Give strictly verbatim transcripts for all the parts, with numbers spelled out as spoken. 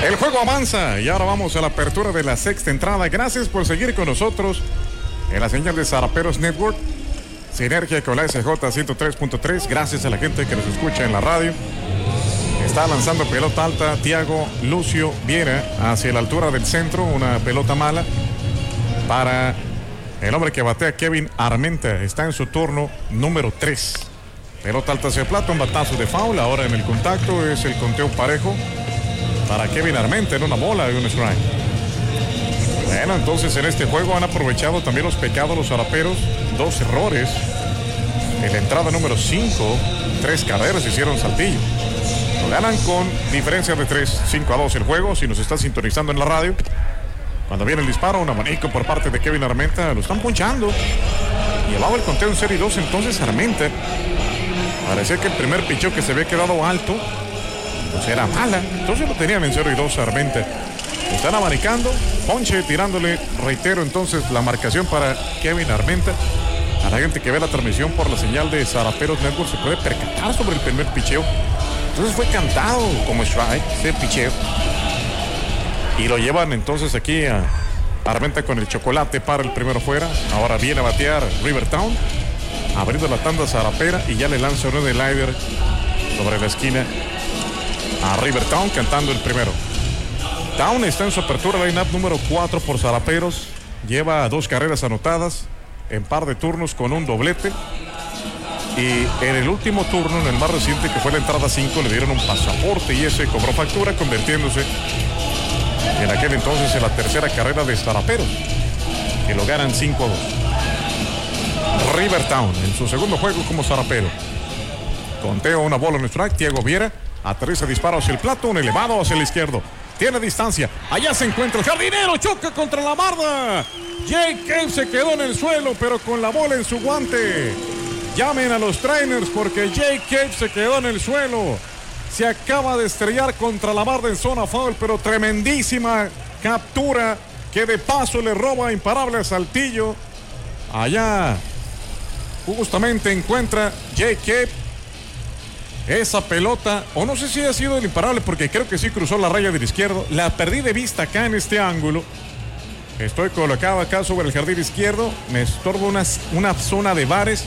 El juego avanza y ahora vamos a la apertura de la sexta entrada. Gracias por seguir con nosotros en la señal de Zaraperos Network. Sinergia con la S J ciento tres punto tres. Gracias a la gente que nos escucha en la radio. Está lanzando pelota alta Thiago Lucio Viera hacia la altura del centro. Una pelota mala para el hombre que batea, Kevin Armenta. Está en su turno número tres. Pelota alta hacia el plato, un batazo de foul. Ahora en el contacto es el conteo parejo para Kevin Armenta en una bola y un strike. Bueno, entonces en este juego han aprovechado también los pecados los zaraperos. Dos errores. En la entrada número cinco, tres carreras hicieron Saltillo. Lo ganan con diferencia de tres, cinco a dos el juego. Si nos está sintonizando en la radio, cuando viene el disparo, un abanico por parte de Kevin Armenta. Lo están ponchando. Llevaba el conteo en cero y dos entonces Armenta. Parecía que el primer picheo que se había quedado alto pues era mala, entonces lo tenían en cero y dos Armenta. Están abanicando, ponche tirándole, reitero entonces la marcación para Kevin Armenta. A la gente que ve la transmisión por la señal de Zaraperos Network se puede percatar sobre el primer picheo. Entonces fue cantado como strike ese picheo. Y lo llevan entonces aquí a Armenta con el chocolate para el primero fuera. Ahora viene a batear Rivertown, abriendo la tanda zarapera y ya le lanza uno de Lider sobre la esquina a Rivertown cantando el primero. Town está en su apertura line-up número cuatro por Zaraperos. Lleva dos carreras anotadas en par de turnos con un doblete. Y en el último turno, en el más reciente, que fue la entrada cinco, le dieron un pasaporte y ese cobró factura, convirtiéndose en aquel entonces en la tercera carrera de Zaraperos, que lo ganan cinco a dos. Rivertown en su segundo juego como zarapero. Conteo una bola en strike. Thiago Viera aterriza, disparo hacia el plato, un elevado hacia el izquierdo. Tiene distancia. Allá se encuentra el jardinero. Choca contra la barda. Jake Cave se quedó en el suelo, pero con la bola en su guante. Llamen a los trainers porque Jake Cave se quedó en el suelo. Se acaba de estrellar contra la barda en zona foul, pero tremendísima captura que de paso le roba imparable a Saltillo. Allá justamente encuentra Jake Cave esa pelota, o no sé si ha sido el imparable, porque creo que sí cruzó la raya del izquierdo. La perdí de vista acá en este ángulo. Estoy colocado acá sobre el jardín izquierdo. Me estorba una, una zona de bares.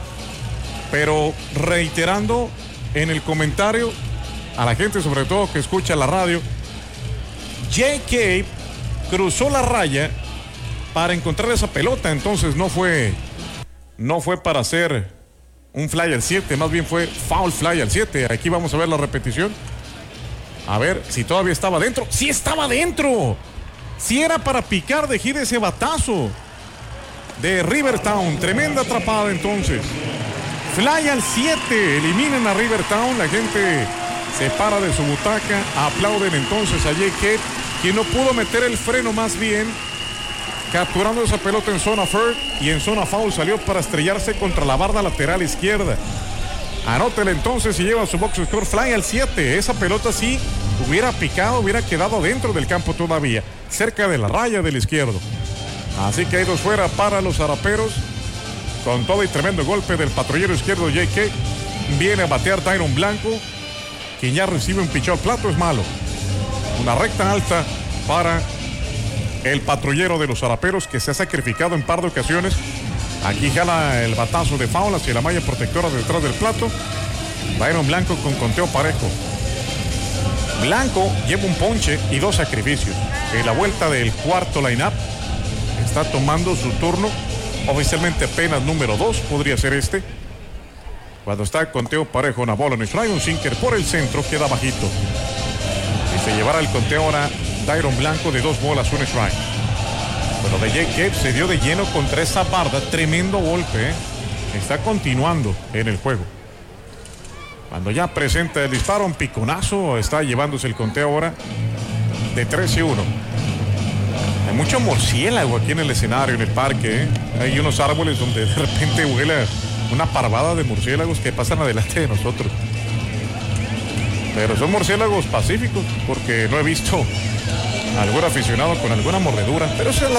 Pero reiterando en el comentario a la gente, sobre todo que escucha la radio, Jake Cave cruzó la raya para encontrar esa pelota. Entonces no fue, no fue para hacer un fly al siete, más bien fue foul fly al siete. Aquí vamos a ver la repetición. A ver si todavía estaba dentro. ¡Sí estaba dentro! Sí era para picar de gira ese batazo de Rivertown. Tremenda atrapada entonces. Fly al siete. Eliminan a Rivertown. La gente se para de su butaca. Aplauden entonces a Jake Cave, quien no pudo meter el freno, más bien capturando esa pelota en zona third, y en zona foul salió para estrellarse contra la barda lateral izquierda. Anótele entonces y lleva su box score. Fly al siete. Esa pelota sí hubiera picado, hubiera quedado dentro del campo todavía, cerca de la raya del izquierdo. Así que hay dos fuera para los zaraperos, con todo y tremendo golpe del patrullero izquierdo J K. Viene a batear Tyron Blanco, quien ya recibe un picheo al plato. Es malo. Una recta alta para el patrullero de los zaraperos, que se ha sacrificado en par de ocasiones. Aquí jala el batazo de foul hacia la malla protectora detrás del plato. Tyron Blanco con conteo parejo. Blanco lleva un ponche y dos sacrificios. En la vuelta del cuarto line-up está tomando su turno. Oficialmente apenas número dos podría ser este. Cuando está el conteo parejo, una bola en strike, un sinker por el centro, queda bajito. Y se llevará el conteo ahora Tyron Blanco de dos bolas, un strike. Bueno, de Jake Cave se dio de lleno contra esa barda. Tremendo golpe, ¿eh? Está continuando en el juego. Cuando ya presenta el disparo, un piconazo, está llevándose el conteo ahora de tres y uno. Hay mucho murciélago aquí en el escenario, en el parque, ¿eh? Hay unos árboles donde de repente huele una parvada de murciélagos que pasan adelante de nosotros. Pero son murciélagos pacíficos, porque no he visto algún aficionado con alguna mordedura. Pero esa es la